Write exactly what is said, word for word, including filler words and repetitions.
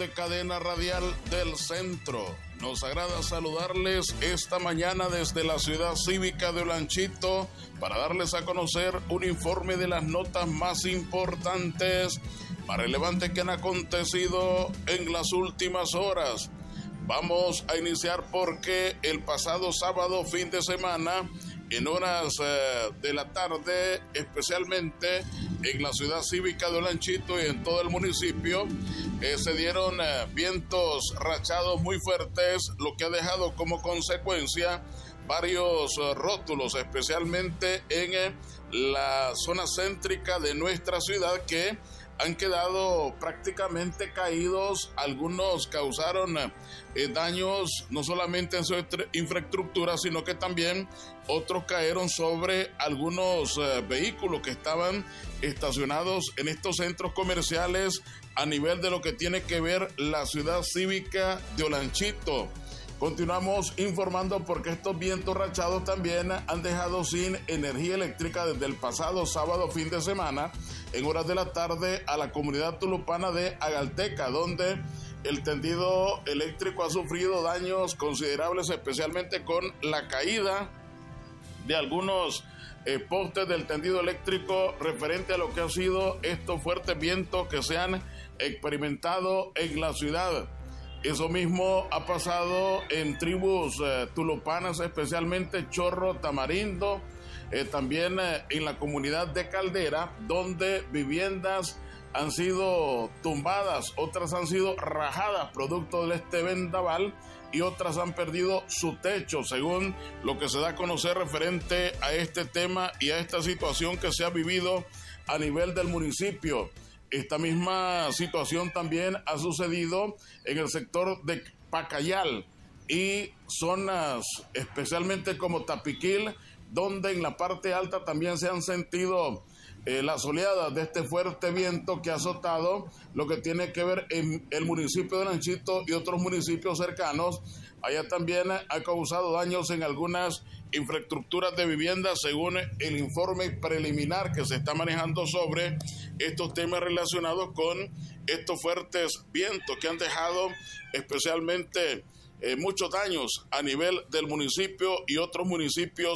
de Cadena Radial del Centro. Nos agrada saludarles esta mañana desde la ciudad cívica de Olanchito para darles a conocer un informe de las notas más importantes, más relevantes que han acontecido en las últimas horas. Vamos a iniciar porque el pasado sábado, fin de semana, en horas eh, de la tarde, especialmente en la ciudad cívica de Olanchito y en todo el municipio, eh, se dieron eh, vientos rachados muy fuertes, lo que ha dejado como consecuencia varios eh, rótulos, especialmente en eh, la zona céntrica de nuestra ciudad, que han quedado prácticamente caídos. Algunos causaron eh, daños no solamente en su infraestructura, sino que también otros cayeron sobre algunos eh, vehículos que estaban estacionados en estos centros comerciales a nivel de lo que tiene que ver la ciudad cívica de Olanchito. Continuamos informando porque estos vientos rachados también han dejado sin energía eléctrica desde el pasado sábado fin de semana en horas de la tarde a la comunidad tulupana de Agalteca, donde el tendido eléctrico ha sufrido daños considerables, especialmente con la caída de algunos eh, postes del tendido eléctrico referente a lo que ha sido estos fuertes vientos que se han experimentado en la ciudad. Eso mismo ha pasado en tribus eh, tulupanas, especialmente Chorro, Tamarindo, eh, también eh, en la comunidad de Caldera, donde viviendas han sido tumbadas, otras han sido rajadas producto de este vendaval y otras han perdido su techo, según lo que se da a conocer referente a este tema y a esta situación que se ha vivido a nivel del municipio. Esta misma situación también ha sucedido en el sector de Pacayal y zonas especialmente como Tapiquil, donde en la parte alta también se han sentido eh, las oleadas de este fuerte viento que ha azotado lo que tiene que ver en el municipio de Olanchito y otros municipios cercanos. Allá también ha causado daños en algunas infraestructuras de vivienda, según el informe preliminar que se está manejando sobre estos temas relacionados con estos fuertes vientos que han dejado especialmente eh, muchos daños a nivel del municipio y otros municipios